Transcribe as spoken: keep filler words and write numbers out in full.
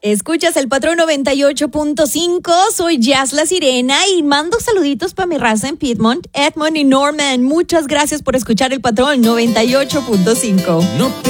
Escuchas el Patrón noventa y ocho punto cinco, soy Jazz la Sirena y mando saluditos para mi raza en Piedmont, Edmond y Norman. Muchas gracias por escuchar el Patrón noventa y ocho punto cinco. No